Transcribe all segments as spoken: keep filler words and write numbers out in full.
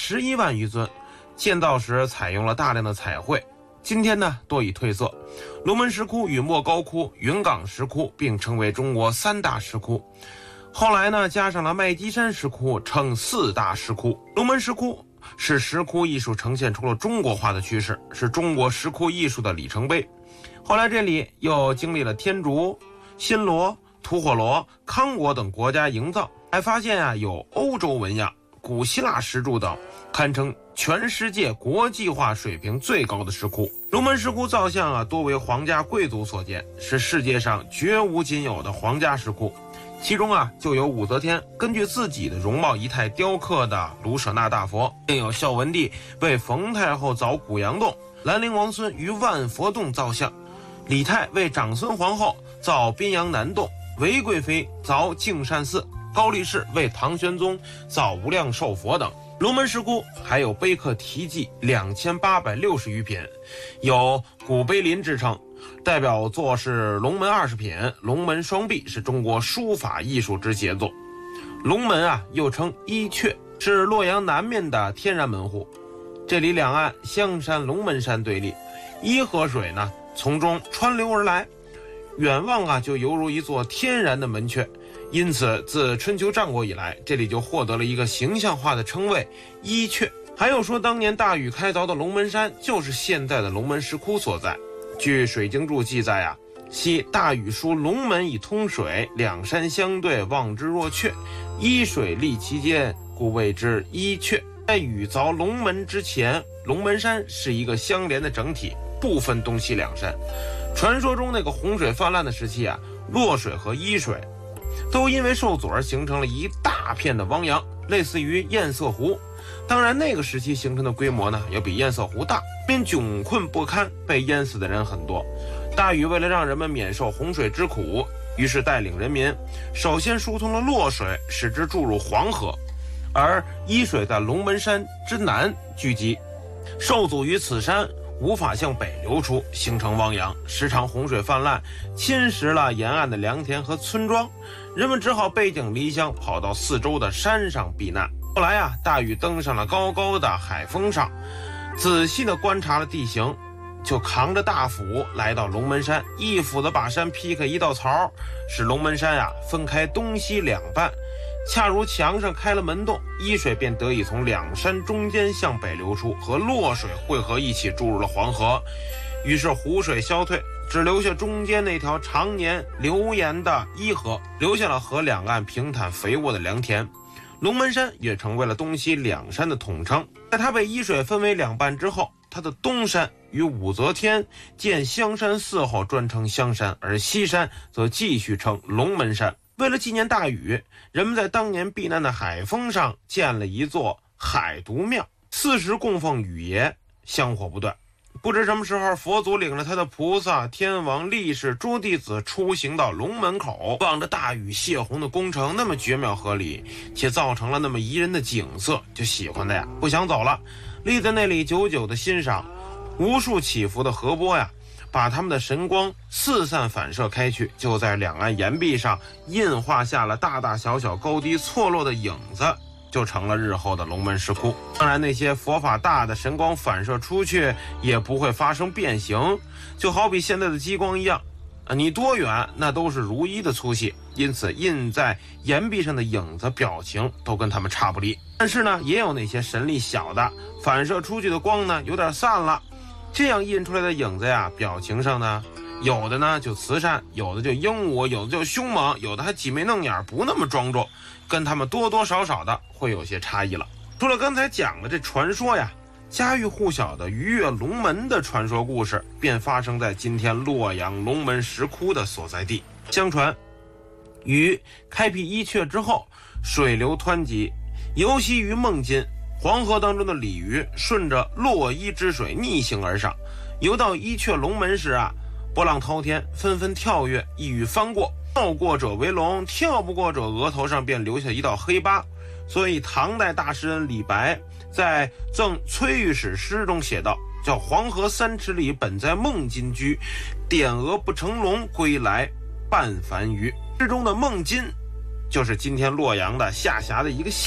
十一万余尊，建造时采用了大量的彩绘，今天呢多已褪色。龙门石窟与莫高窟、云冈石窟并称为中国三大石窟，后来呢加上了麦积山石窟，称四大石窟。龙门石窟使石窟艺术呈现出了中国化的趋势，是中国石窟艺术的里程碑。后来这里又经历了天竺、新罗、吐火罗、康国等国家营造，还发现啊有欧洲纹样、古希腊石柱等，堪称全世界国际化水平最高的石窟。龙门石窟造像啊多为皇家贵族所建，是世界上绝无仅有的皇家石窟。其中啊就有武则天根据自己的容貌仪态雕刻的卢舍那大佛，另有孝文帝为冯太后凿古阳洞，兰陵王孙于万佛洞造像，李泰为长孙皇后造宾阳南洞，韦贵妃凿径善寺，高力士为唐玄宗造无量寿佛等。龙门石窟还有碑刻题记两千八百六十余品，有古碑林之称，代表作是龙门二十品、龙门双璧，是中国书法艺术之杰作。龙门啊又称伊阙，是洛阳南面的天然门户，这里两岸香山、龙门山对立，伊河水呢从中穿流而来，远望啊就犹如一座天然的门阙，因此自春秋战国以来，这里就获得了一个形象化的称谓伊阙。还有说当年大禹开凿的龙门山就是现在的龙门石窟所在。据水经注记载啊，昔大禹疏龙门以通水，两山相对，望之若阙，伊水立其间，故谓之伊阙。在禹凿龙门之前，龙门山是一个相连的整体，不分东西两山。传说中那个洪水泛滥的时期啊，洛水和伊水都因为受阻而形成了一大片的汪洋，类似于堰塞湖。当然那个时期形成的规模呢要比堰塞湖大，并窘困不堪，被淹死的人很多。大禹为了让人们免受洪水之苦，于是带领人民首先疏通了洛水，使之注入黄河，而伊水在龙门山之南聚集，受阻于此山，无法向北流出，形成汪洋，时常洪水泛滥，侵蚀了沿岸的良田和村庄，人们只好背井离乡，跑到四周的山上避难。后来啊，大禹登上了高高的海峰上，仔细地观察了地形，就扛着大斧来到龙门山，一斧子把山劈开一道槽，使龙门山啊分开东西两半，恰如墙上开了门洞，伊水便得以从两山中间向北流出，和洛水汇合一起注入了黄河。于是湖水消退，只留下中间那条常年流盐的伊河，留下了河两岸平坦肥沃的良田。龙门山也成为了东西两山的统称。在它被伊水分为两半之后，它的东山与武则天建香山寺后专称香山，而西山则继续称龙门山。为了纪念大禹，人们在当年避难的海峰上建了一座海渎庙，四时供奉禹爷，香火不断。不知什么时候，佛祖领着他的菩萨、天王、力士、诸弟子出行到龙门口，望着大禹泄洪的工程那么绝妙合理，且造成了那么宜人的景色，就喜欢的呀不想走了，立在那里久久的欣赏。无数起伏的河波呀，把他们的神光四散反射开去，就在两岸岩壁上印画下了大大小小高低错落的影子，就成了日后的龙门石窟。当然那些佛法大的神光反射出去也不会发生变形，就好比现在的激光一样，你多远那都是如一的粗细，因此印在岩壁上的影子表情都跟他们差不离。但是呢也有那些神力小的，反射出去的光呢有点散了，这样印出来的影子呀，表情上呢有的呢就慈善，有的就英武，有的就凶猛，有的还挤眉弄眼，不那么庄重，跟他们多多少少的会有些差异了。除了刚才讲的这传说呀，家喻户晓的鱼跃龙门的传说故事便发生在今天洛阳龙门石窟的所在地。相传禹开辟伊阙之后，水流湍急，游息于孟津，黄河当中的鲤鱼顺着洛伊之水逆行而上，游到伊阙龙门时啊，波浪滔天，纷纷跳跃，一语翻过，跳过者为龙，跳不过者额头上便留下一道黑疤。所以唐代大诗人李白在《赠崔御史诗》中写道，叫黄河三尺里，本在孟津居，点额不成龙，归来半凡鱼。之中的孟津就是今天洛阳的下辖的一个县，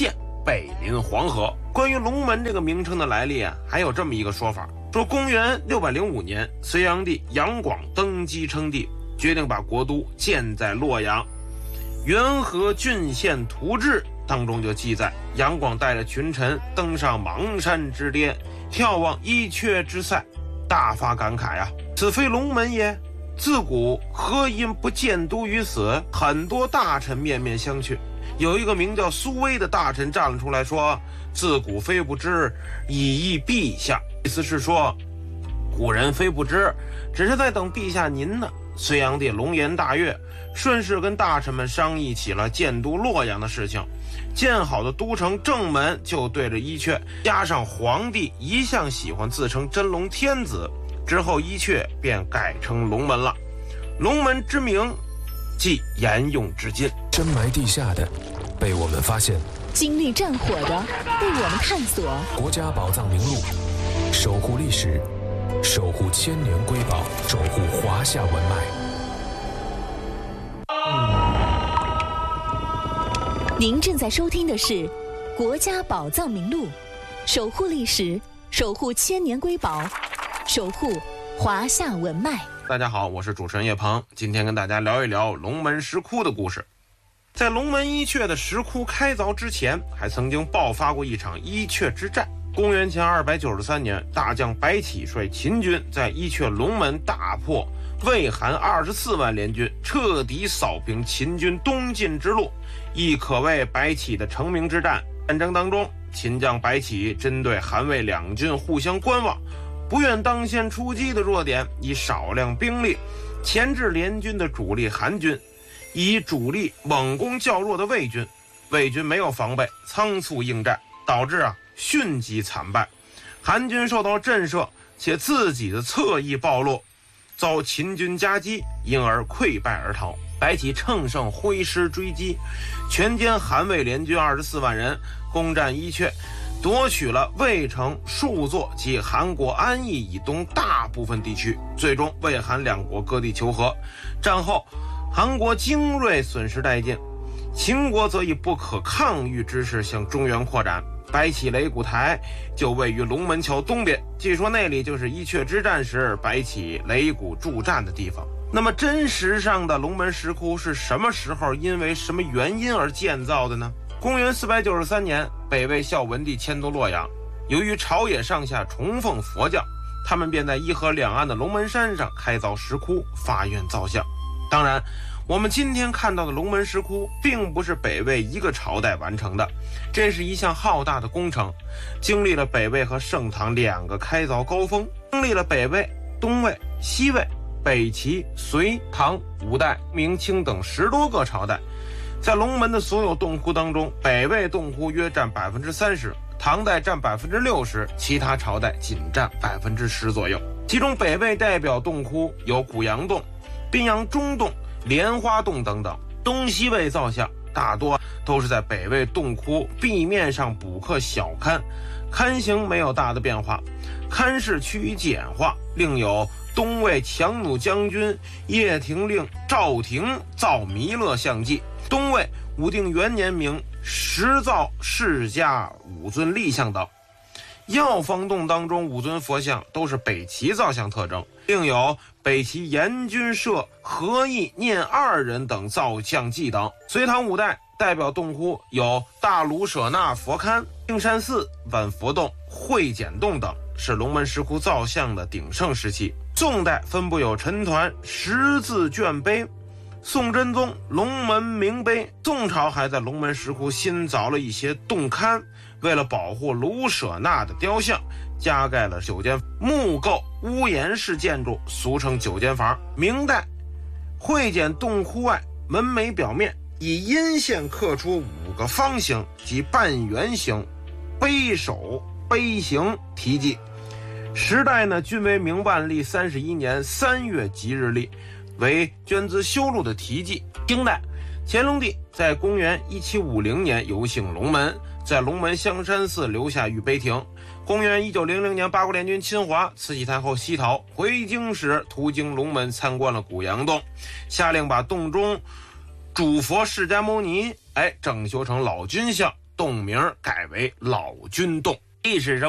北临黄河。关于龙门这个名称的来历啊，还有这么一个说法，说公元六百零五年，隋炀帝杨广登基称帝，决定把国都建在洛阳。元和郡县图志当中就记载，杨广带着群臣登上邙山之巅，眺望伊阙之塞，大发感慨啊，此非龙门耶？自古何因不建都于此？很多大臣面面相觑。有一个名叫苏威的大臣站了出来说，自古非不知，以益陛下。意思是说，古人非不知，只是在等陛下您呢。隋炀帝龙颜大悦，顺势跟大臣们商议起了建都洛阳的事情。建好的都城正门就对着伊阙，加上皇帝一向喜欢自称真龙天子，之后伊阙便改成龙门了。龙门之名即沿用至今。 深埋地下的被我们发现， 经历战火的被我们探索。 国家宝藏名录，守护历史，守护千年瑰宝，守护华夏文脉。 您正在收听的是《国家宝藏名录》，守护历史，守护千年瑰宝，守护华夏文脉。 大家好，我是主持人叶鹏，今天跟大家聊一聊龙门石窟的故事。在龙门伊阙的石窟开凿之前，还曾经爆发过一场伊阙之战。公元前二百九十三年，大将白起率秦军在伊阙龙门大破魏韩二十四万联军，彻底扫平秦军东进之路，亦可谓白起的成名之战。战争当中，秦将白起针对韩魏两军互相观望，不愿当先出击的弱点，以少量兵力钳制联军的主力韩军，以主力猛攻较弱的魏军。魏军没有防备，仓促应战，导致啊迅疾惨败。韩军受到震慑，且自己的侧翼暴露，遭秦军夹击，因而溃败而逃。白起乘胜挥师追击，全歼韩魏联军二十四万人，攻占伊阙，夺取了魏城数座及韩国安邑以东大部分地区，最终魏韩两国割地求和。战后，韩国精锐损失殆尽，秦国则以不可抗御之势向中原扩展。白起擂鼓台就位于龙门桥东边，据说那里就是伊阙之战时白起擂鼓助战的地方。那么真实上的龙门石窟是什么时候因为什么原因而建造的呢？公元四百九十三年，北魏孝文帝迁都洛阳，由于朝野上下崇奉佛教，他们便在伊河两岸的龙门山上开凿石窟，发愿造像。当然，我们今天看到的龙门石窟并不是北魏一个朝代完成的，这是一项浩大的工程，经历了北魏和盛唐两个开凿高峰，经历了北魏、东魏、西魏、北齐、隋、唐、五代、明清等十多个朝代。在龙门的所有洞窟当中，北魏洞窟约占百分之三十，唐代占百分之六十，其他朝代仅占百分之十左右。其中北魏代表洞窟有古阳洞、宾阳中洞、莲花洞等等。东西魏造像大多都是在北魏洞窟壁面上补刻小龛，龛形没有大的变化，龛式趋于简化。另有东魏强弩将军叶廷令赵廷造弥勒像记，东魏武定元年明石造释迦五尊立像等。药方洞当中五尊佛像都是北齐造像特征，另有北齐严君摄、何义、念二人等造像记等。隋唐五代代表洞窟有大卢舍那佛龛、应山寺、万佛洞、会简洞等，是龙门石窟造像的鼎盛时期。宋代分布有陈团十字卷碑、宋真宗龙门铭碑。宋朝还在龙门石窟新凿了一些洞龛，为了保护卢舍那的雕像，加盖了九间木构屋檐式建筑，俗称九间房。明代会简洞窟外门楣表面以阴线刻出五个方形及半圆形碑首、碑形题记。时代呢均为明万历三十一年三月吉日历，为捐资修路的题记。清代乾隆帝在公元一七五零年游幸龙门，在龙门香山寺留下御碑亭。公元一九零零年，八国联军侵华，慈禧太后西逃回京时，途经龙门参观了古阳洞，下令把洞中主佛释迦牟尼哎整修成老君像， 洞名改为老君洞。历史上